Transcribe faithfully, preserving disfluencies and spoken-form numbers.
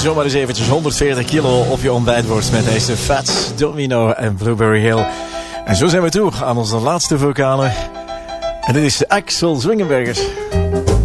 zomaar eens eventjes honderdveertig kilo op je ontbijtworst met deze Fats Domino en Blueberry Hill. En zo zijn we toe aan onze laatste vocale. En dit is Axel Zwingenberger.